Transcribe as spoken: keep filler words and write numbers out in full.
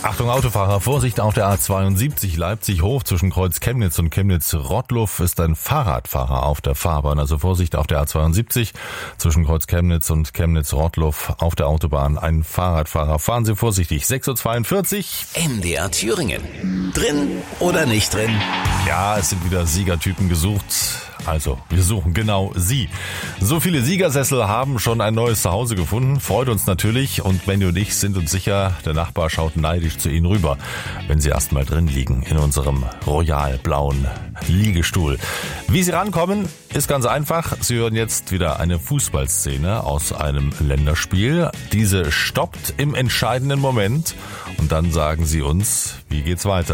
Achtung Autofahrer, Vorsicht auf der A zweiundsiebzig Leipzig hoch zwischen Kreuz Chemnitz und Chemnitz-Rottluff ist ein Fahrradfahrer auf der Fahrbahn. Also Vorsicht auf der A zweiundsiebzig zwischen Kreuz Chemnitz und Chemnitz-Rottluff auf der Autobahn ein Fahrradfahrer. Fahren Sie vorsichtig. sechs Uhr zweiundvierzig. M D R Thüringen. Drin oder nicht drin? Ja, es sind wieder Siegertypen gesucht. Also, wir suchen genau Sie. So viele Siegersessel haben schon ein neues Zuhause gefunden. Freut uns natürlich. Und Benny und ich sind uns sicher, der Nachbar schaut neidisch zu Ihnen rüber, wenn Sie erstmal drin liegen in unserem royal-blauen Liegestuhl. Wie Sie rankommen, ist ganz einfach. Sie hören jetzt wieder eine Fußballszene aus einem Länderspiel. Diese stoppt im entscheidenden Moment. Und dann sagen Sie uns, wie geht's weiter?